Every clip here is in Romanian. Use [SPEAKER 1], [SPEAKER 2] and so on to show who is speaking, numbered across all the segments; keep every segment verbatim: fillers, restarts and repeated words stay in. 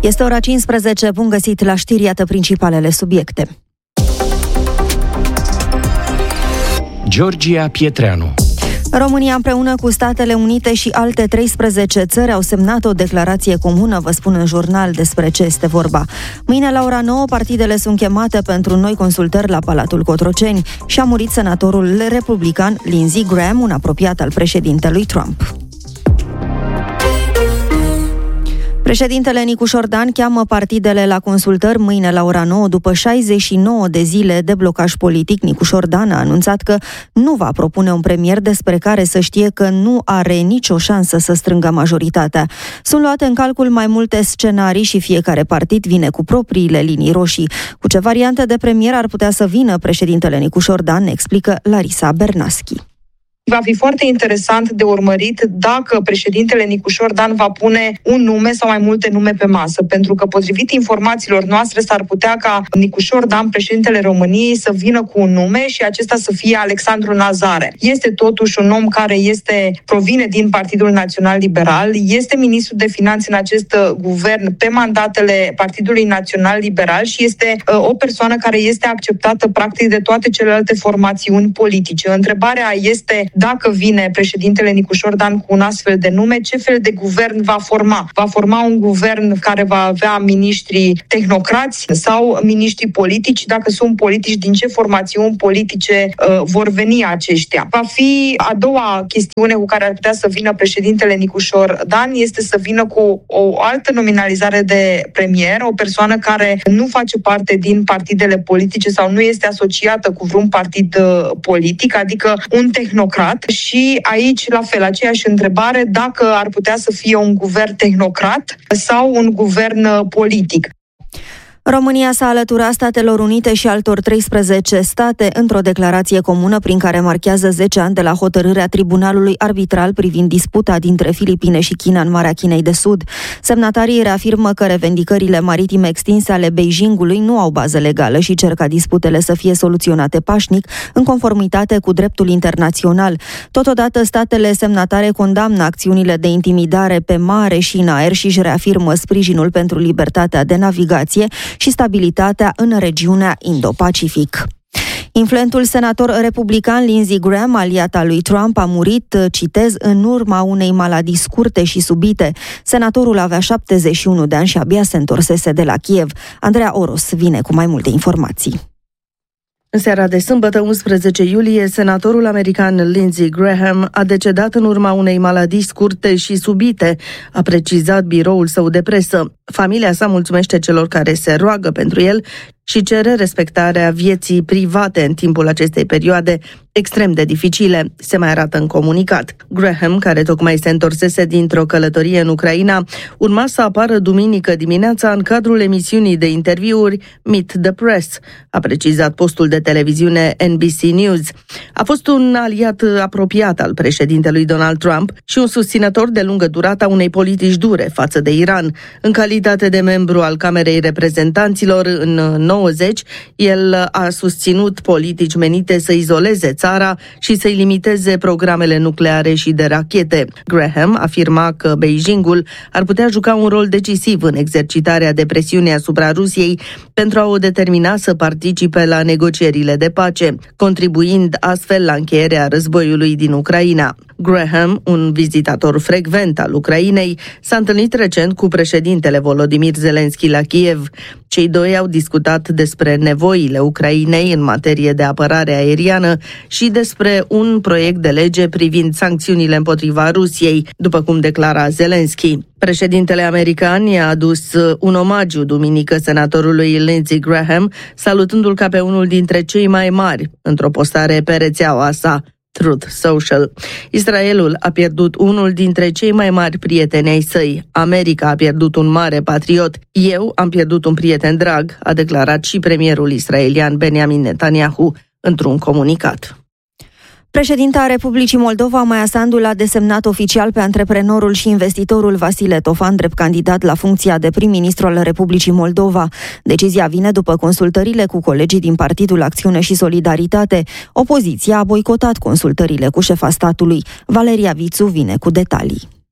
[SPEAKER 1] Este ora cincisprezece, bun găsit la știri, iată principalele subiecte.
[SPEAKER 2] Georgia Pietreanu.
[SPEAKER 1] România împreună cu Statele Unite și alte treisprezece țări au semnat o declarație comună, vă spun în jurnal despre ce este vorba. Mâine la ora nouă, partidele sunt chemate pentru noi consultări la Palatul Cotroceni și a murit senatorul republican Lindsey Graham, un apropiat al președintelui Trump. Președintele Nicu Șordan cheamă partidele la consultări mâine la ora nouă. După șaizeci și nouă de zile de blocaj politic, Nicu Șordan a anunțat că nu va propune un premier despre care să știe că nu are nicio șansă să strângă majoritatea. Sunt luate în calcul mai multe scenarii și fiecare partid vine cu propriile linii roșii. Cu ce variante de premier ar putea să vină președintele Nicu Șordan, ne explică Larisa Bernaschi.
[SPEAKER 3] Va fi foarte interesant de urmărit dacă președintele Nicu Șordan va pune un nume sau mai multe nume pe masă, pentru că potrivit informațiilor noastre s-ar putea ca Nicu Șordan, președintele României, să vină cu un nume și acesta să fie Alexandru Nazare. Este totuși un om care este provine din Partidul Național Liberal, este ministru de finanțe în acest guvern pe mandatele Partidului Național Liberal și este uh, o persoană care este acceptată practic de toate celelalte formațiuni politice. Întrebarea este: dacă vine președintele Nicu Șordan cu un astfel de nume, ce fel de guvern va forma? Va forma un guvern care va avea miniștri tehnocrați sau miniștri politici? Dacă sunt politici, din ce formațiuni politice uh, vor veni aceștia? Va fi a doua chestiune cu care ar putea să vină președintele Nicu Șordan, este să vină cu o altă nominalizare de premier, o persoană care nu face parte din partidele politice sau nu este asociată cu vreun partid uh, politic, adică un tehnocrat. Și aici, la fel, aceeași întrebare, dacă ar putea să fie un guvern tehnocrat sau un guvern politic.
[SPEAKER 1] România s-a alăturat Statelor Unite și altor treisprezece state într-o declarație comună prin care marchează zece ani de la hotărârea Tribunalului Arbitral privind disputa dintre Filipine și China în Marea Chinei de Sud. Semnatarii reafirmă că revendicările maritime extinse ale Beijingului nu au bază legală și cer ca disputele să fie soluționate pașnic, în conformitate cu dreptul internațional. Totodată, statele semnatare condamnă acțiunile de intimidare pe mare și în aer și își reafirmă sprijinul pentru libertatea de navigație și stabilitatea în regiunea Indo-Pacific. Influentul senator republican Lindsey Graham, aliat al lui Trump, a murit, citez, în urma unei maladii scurte și subite. Senatorul avea șaptezeci și unu de ani și abia se întorsese de la Kiev. Andreea Oros vine cu mai multe informații.
[SPEAKER 4] În seara de sâmbătă, unsprezece iulie, senatorul american Lindsey Graham a decedat în urma unei maladii scurte și subite, a precizat biroul său de presă. Familia sa mulțumește celor care se roagă pentru el și cere respectarea vieții private în timpul acestei perioade extrem de dificile, se mai arată în comunicat. Graham, care tocmai se întorsese dintr-o călătorie în Ucraina, urma să apară duminică dimineața în cadrul emisiunii de interviuri Meet the Press, a precizat postul de televiziune N B C News. A fost un aliat apropiat al președintelui Donald Trump și un susținător de lungă durată a unei politici dure față de Iran. În calitate de membru al Camerei Reprezentanților în nouăzeci, el a susținut politici menite să izoleze țara și să-i limiteze programele nucleare și de rachete. Graham afirma că Beijingul ar putea juca un rol decisiv în exercitarea de presiune asupra Rusiei pentru a o determina să participe la negocierile de pace, contribuind astfel la încheierea războiului din Ucraina. Graham, un vizitator frecvent al Ucrainei, s-a întâlnit recent cu președintele Volodymyr Zelensky la Kiev. Cei doi au discutat despre nevoile Ucrainei în materie de apărare aeriană și despre un proiect de lege privind sancțiunile împotriva Rusiei, după cum declara Zelensky. Președintele american i-a adus un omagiu duminică senatorului Lindsey Graham, salutându-l ca pe unul dintre cei mai mari, într-o postare pe rețeaua sa Truth Social. Israelul a pierdut unul dintre cei mai mari prieteni ai săi. America a pierdut un mare patriot. Eu am pierdut un prieten drag, a declarat și premierul israelian Benjamin Netanyahu într-un comunicat.
[SPEAKER 1] Președinta Republicii Moldova, Maia Sandu, l-a desemnat oficial pe antreprenorul și investitorul Vasile Tofan drept candidat la funcția de prim-ministru al Republicii Moldova. Decizia vine după consultările cu colegii din Partidul Acțiune și Solidaritate. Opoziția a boicotat consultările cu șefa statului. Valeria Vițu vine cu detalii.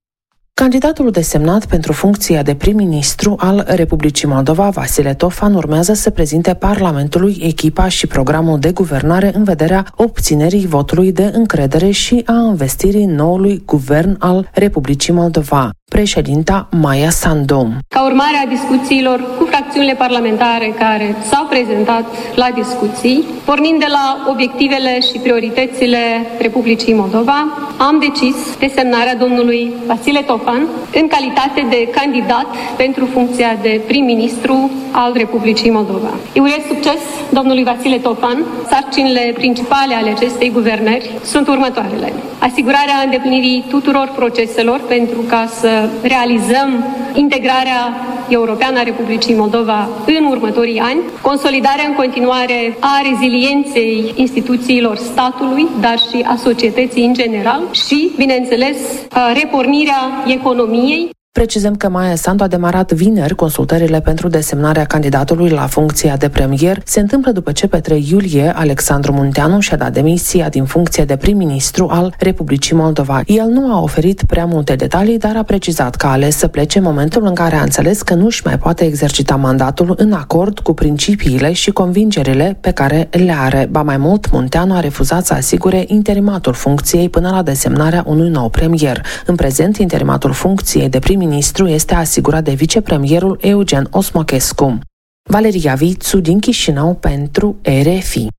[SPEAKER 2] Candidatul desemnat pentru funcția de prim-ministru al Republicii Moldova, Vasile Tofan, urmează să prezinte Parlamentului echipa și programul de guvernare în vederea obținerii votului de încredere și a investirii noului guvern al Republicii Moldova. Președinta Maia Sandu.
[SPEAKER 5] Ca urmare a discuțiilor cu fracțiunile parlamentare care s-au prezentat la discuții, pornind de la obiectivele și prioritățile Republicii Moldova, am decis desemnarea domnului Vasile Tofan în calitate de candidat pentru funcția de prim-ministru al Republicii Moldova. Îi urez succes domnului Vasile Tofan. Sarcinile principale ale acestei guvernări sunt următoarele: asigurarea îndeplinirii tuturor proceselor pentru ca să realizăm integrarea europeană a Republicii Moldova în următorii ani, consolidarea în continuare a rezilienței instituțiilor statului, dar și a societății în general și, bineînțeles, repornirea economiei.
[SPEAKER 2] Precizăm că Maia Sandu a demarat vineri consultările pentru desemnarea candidatului la funcția de premier. Se întâmplă după ce pe trei iulie Alexandru Munteanu și-a dat demisia din funcție de prim-ministru al Republicii Moldova. El nu a oferit prea multe detalii, dar a precizat că a ales să plece în momentul în care a înțeles că nu își mai poate exercita mandatul în acord cu principiile și convingerile pe care le are. Ba mai mult, Munteanu a refuzat să asigure interimatul funcției până la desemnarea unui nou premier. În prezent, interimatul funcției de prim ministru este asigurat de vicepremierul Eugen Osmochescu. Valeria Vițu din Chișinău pentru R F I.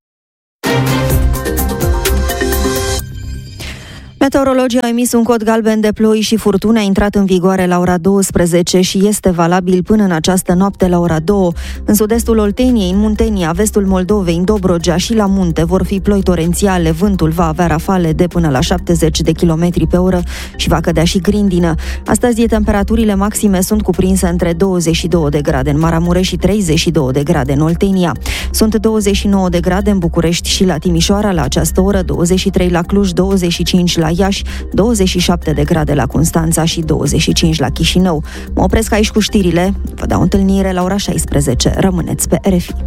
[SPEAKER 1] Meteorologii au emis un cod galben de ploi și furtuni, a intrat în vigoare la ora douăsprezece și este valabil până în această noapte la ora două. În sud-estul Olteniei, în Muntenia, vestul Moldovei, în Dobrogea și la munte vor fi ploi torențiale, vântul va avea rafale de până la șaptezeci de kilometri pe oră și va cădea și grindină. Astăzi temperaturile maxime sunt cuprinse între douăzeci și două de grade în Maramureș și treizeci și două de grade în Oltenia. Sunt douăzeci și nouă de grade în București și la Timișoara la această oră, douăzeci și trei la Cluj, douăzeci și cinci la Iași, douăzeci și șapte de grade la Constanța și douăzeci și cinci la Chișinău. Mă opresc aici cu știrile. Vă dau întâlnire la ora șaisprezece. Rămâneți pe R F I.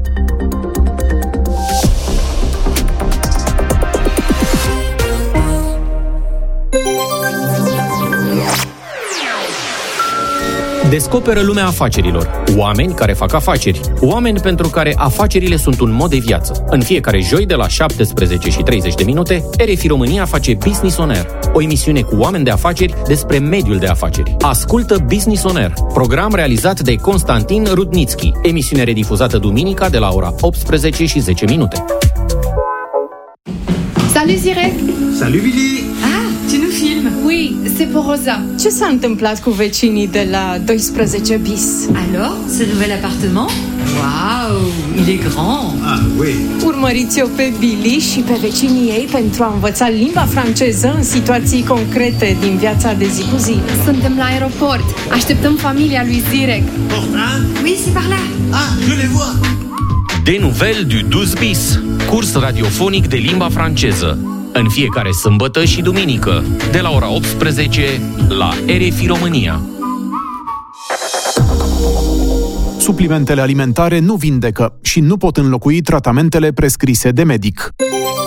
[SPEAKER 6] Descoperă lumea afacerilor. Oameni care fac afaceri. Oameni pentru care afacerile sunt un mod de viață. În fiecare joi de la șaptesprezece și treizeci de minute, R F I România face Business on Air, o emisiune cu oameni de afaceri despre mediul de afaceri. Ascultă Business on Air, program realizat de Constantin Rudnitschi, emisiune redifuzată duminica de la ora optsprezece și zece minute.
[SPEAKER 7] Salut Zirek!
[SPEAKER 8] Salut Billy!
[SPEAKER 7] Ah, tu nous filmes? Oui, c'est pour Rosa.
[SPEAKER 9] Ce s-a întâmplat cu vecinii de la doisprezece bis?
[SPEAKER 7] Alors, ce nouvel appartement? Waouh, il est grand!
[SPEAKER 8] Ah, oui!
[SPEAKER 9] Urmăriți-o pe Billy și pe vecinii ei pentru a învăța limba franceză în situații concrete din viața de zi cu zi.
[SPEAKER 7] Suntem la aeroport. Așteptăm familia lui Zirek.
[SPEAKER 8] Portin?
[SPEAKER 7] Oui, c'est par là.
[SPEAKER 8] Ah, je les vois!
[SPEAKER 6] Des nouvelles du douze bis, curs radiofonic de limba franceză. În fiecare sâmbătă și duminică, de la ora optsprezece, la R F I România.
[SPEAKER 10] Suplimentele alimentare nu vindecă și nu pot înlocui tratamentele prescrise de medic.